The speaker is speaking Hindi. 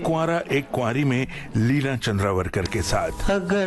कुंवारा एक कुंवारी में लीना चंद्रावरकर के साथ। अगर